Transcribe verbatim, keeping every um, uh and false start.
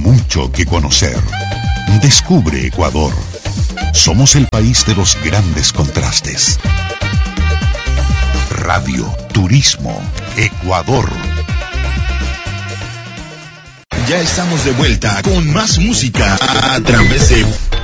mucho que conocer. Descubre Ecuador. Somos el país de los grandes contrastes. Radio Turismo Ecuador. Ya estamos de vuelta con más música a través de